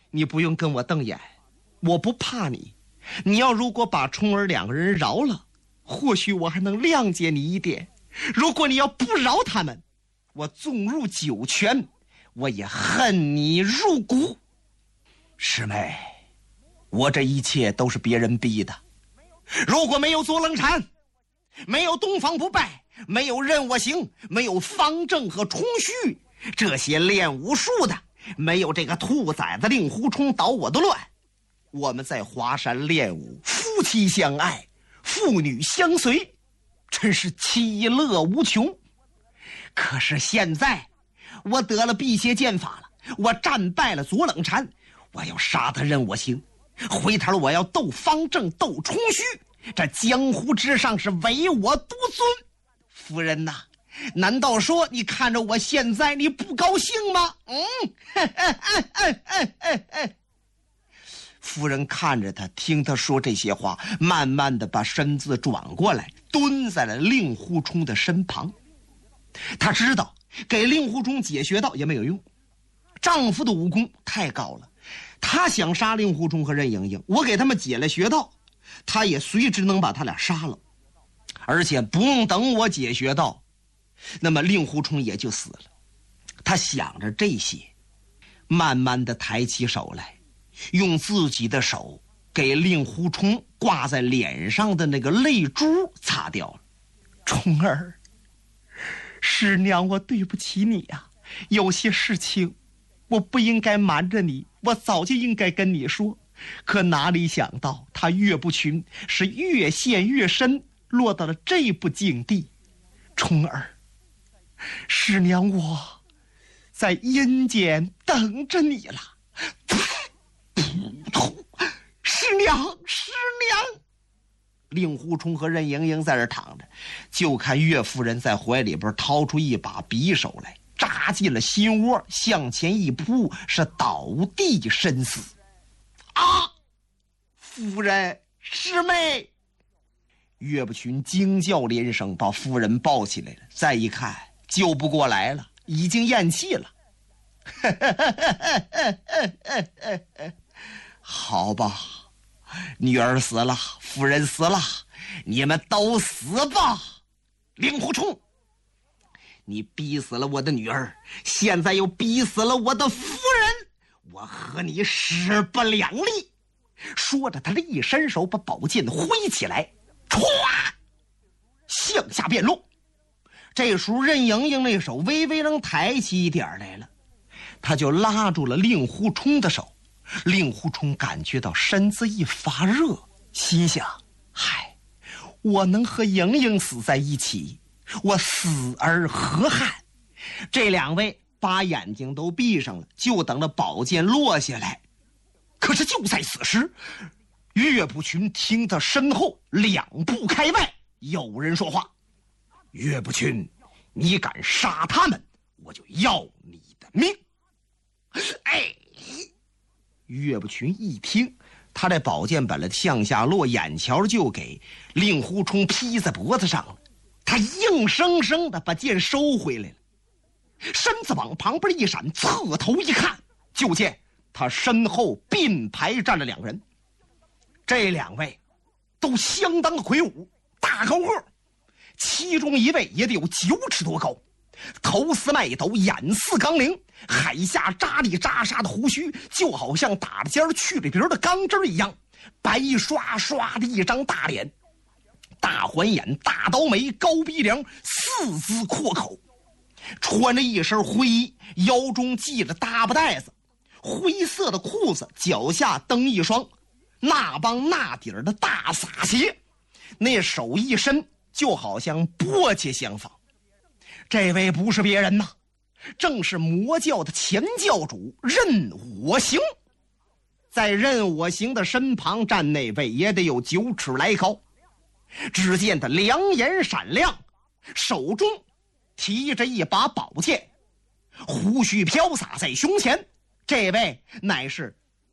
你不用跟我瞪眼，我不怕你。你要如果把冲儿两个人饶了，或许我还能谅解你一点。如果你要不饶他们，我纵入九泉，我也恨你入骨。师妹，我这一切都是别人逼的。如果没有左冷禅，没有东方不败，没有任我行，没有方正和冲虚这些练武术的，没有这个兔崽子令狐冲捣我的乱，我们在华山练武，夫妻相爱，父女相随，真是其乐无穷。可是现在我得了辟邪剑法了，我战败了左冷禅，我要杀他任我行，回头我要斗方正，斗冲虚，这江湖之上是唯我独尊。夫人呐，难道说你看着我现在你不高兴吗？夫人看着他，听他说这些话，慢慢的把身子转过来，蹲在了令狐冲的身旁。他知道给令狐冲解穴道也没有用，丈夫的武功太高了，他想杀令狐冲和任盈盈，我给他们解了穴道，他也随之能把他俩杀了，而且不用等我解穴道，那么令狐冲也就死了。他想着这些，慢慢的抬起手来，用自己的手给令狐冲挂在脸上的那个泪珠擦掉了。冲儿，师娘，我对不起你啊，有些事情我不应该瞒着你，我早就应该跟你说，可哪里想到他岳不群是越陷越深，落到了这步境地。冲儿，师娘我在阴间等着你了。师娘，师娘！令狐冲和任盈盈在这躺着，就看岳夫人在怀里边掏出一把匕首来，扎进了心窝，向前一扑，是倒地身死。啊！夫人，师妹！岳不群惊叫连声，把夫人抱起来了。再一看，救不过来了，已经咽气了。好吧，女儿死了，夫人死了，你们都死吧。令狐冲，你逼死了我的女儿，现在又逼死了我的夫人，我和你势不两立。说着，他这一伸手，把宝剑挥起来，歘，向下便落。这时候任盈盈那手微微能抬起一点来了，他就拉住了令狐冲的手。令狐冲感觉到身子一发热，心想，嗨，我能和盈盈死在一起，我死而何憾。这两位把眼睛都闭上了，就等着宝剑落下来。可是就在此时，岳不群听他身后两步开外有人说话：岳不群，你敢杀他们，我就要你的命。哎，岳不群一听，他这宝剑本来向下落，眼瞧就给令狐冲劈在脖子上了，他硬生生的把剑收回来了，身子往旁边一闪，侧头一看，就见他身后并排站了两个人。这两位都相当的魁梧，大高个，其中一位也得有9尺多高，头似麦斗，眼似钢铃，海下扎里扎沙的胡须就好像打了尖去了皮的钢针一样，白刷刷的一张大脸，大环眼，大刀眉，高鼻梁，四字阔口，穿着一身灰衣，腰中系着搭把带子，灰色的裤子，脚下蹬一双那帮那底儿的大撒鞋，那手一伸就好像簸箕相仿。这位不是别人呐，正是魔教的前教主任我行。在任我行的身旁站那位也得有9尺来高，只见他两眼闪亮，手中提着一把宝剑，胡须飘洒在胸前。这位乃是